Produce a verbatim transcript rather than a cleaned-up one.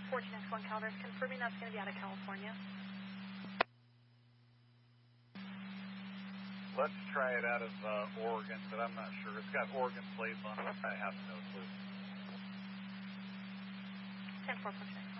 fourteen X one Calvert, confirming that's going to be out of California. Let's try it out of uh, Oregon, but I'm not sure. It's got Oregon plates on it. I have no clue. ten four four six.